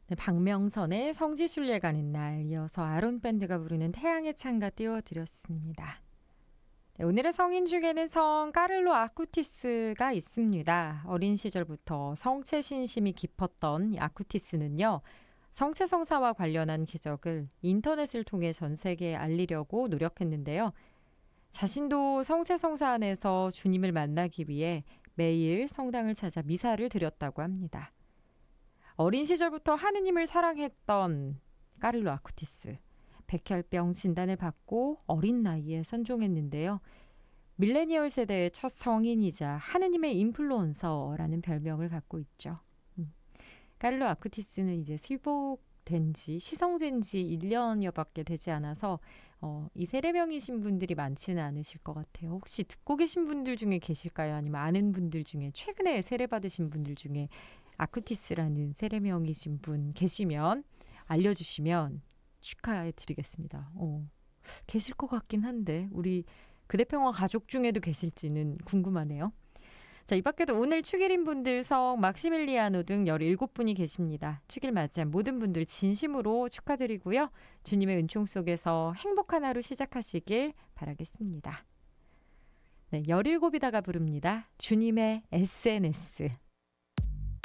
네, 박명선의 성지순례 가는 날 이어서 아론 밴드가 부르는 태양의 창가 띄워드렸습니다. 네, 오늘의 성인 중에는 성 까를로 아쿠티스가 있습니다. 어린 시절부터 성체 신심이 깊었던 이 아쿠티스는요. 성체 성사와 관련한 기적을 인터넷을 통해 전 세계에 알리려고 노력했는데요. 자신도 성체 성사 안에서 주님을 만나기 위해 매일 성당을 찾아 미사를 드렸다고 합니다. 어린 시절부터 하느님을 사랑했던 까를로 아쿠티스. 백혈병 진단을 받고 어린 나이에 선종했는데요. 밀레니얼 세대의 첫 성인이자 하느님의 인플루언서라는 별명을 갖고 있죠. 까를로 아쿠티스는 이제 시성된 지 1년여밖에 되지 않아서 이 세례명이신 분들이 많지는 않으실 것 같아요. 혹시 듣고 계신 분들 중에 계실까요? 아니면 아는 분들 중에 최근에 세례받으신 분들 중에 아쿠티스라는 세례명이신 분 계시면 알려주시면 축하해 드리겠습니다. 계실 것 같긴 한데 우리 그대평화 가족 중에도 계실지는 궁금하네요. 자, 이 밖에도 오늘 축일인 분들 성 막시밀리아노 등 17분이 계십니다. 축일 맞이한 모든 분들 진심으로 축하드리고요. 주님의 은총 속에서 행복한 하루 시작하시길 바라겠습니다. 네, 17이다가 부릅니다. 주님의 SNS.